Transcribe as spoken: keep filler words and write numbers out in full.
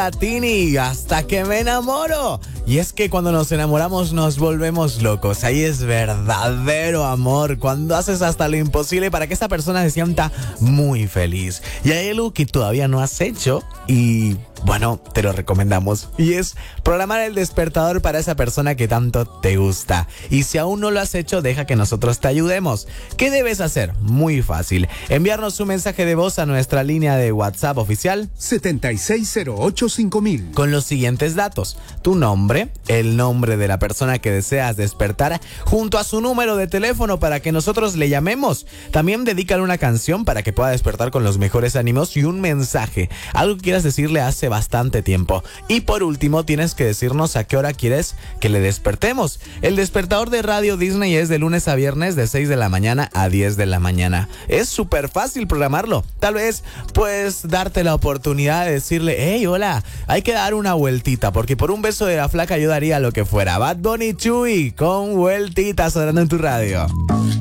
Tini, hasta que me enamoro. Y es que cuando nos enamoramos nos volvemos locos. Ahí es verdadero amor. Cuando haces hasta lo imposible para que esta persona se sienta muy feliz. Y hay algo que todavía no has hecho y bueno, te lo recomendamos. Y es programar el despertador para esa persona que tanto te gusta. Y si aún no lo has hecho, deja que nosotros te ayudemos. ¿Qué debes hacer? Muy fácil. Enviarnos un mensaje de voz a nuestra línea de WhatsApp oficial setenta y seis cero ocho cinco mil con los siguientes datos: tu nombre, el nombre de la persona que deseas despertar, junto a su número de teléfono para que nosotros le llamemos. También dedícale una canción para que pueda despertar con los mejores ánimos y un mensaje, algo que quieras decirle hace bastante tiempo. Y por último, tienes que decirnos a qué hora quieres que le despertemos. El despertador de Radio Disney es de lunes a viernes de seis de la mañana a diez de la mañana. Es súper fácil programarlo. Tal vez pues darte la oportunidad de decirle: hey, hola, hay que dar una vueltita, porque por un beso de la flaca yo daría lo que fuera. Bad Bunny Chuy con Vueltitas sonando en tu radio.